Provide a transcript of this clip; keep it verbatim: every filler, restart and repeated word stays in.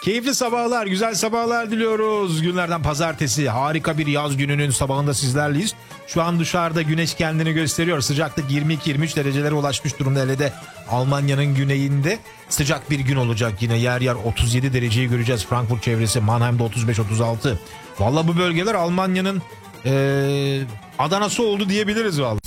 Keyifli sabahlar, güzel sabahlar diliyoruz. Günlerden pazartesi, harika bir yaz gününün sabahında sizlerleyiz. Şu an dışarıda güneş kendini gösteriyor. Sıcaklık yirmi iki yirmi üç derecelere ulaşmış durumda. Hele de Almanya'nın güneyinde sıcak bir gün olacak yine. Yer yer otuz yedi dereceyi göreceğiz. Frankfurt çevresi, Mannheim'de otuz beş otuz altı. Valla bu bölgeler Almanya'nın ee, Adana'sı oldu diyebiliriz valla.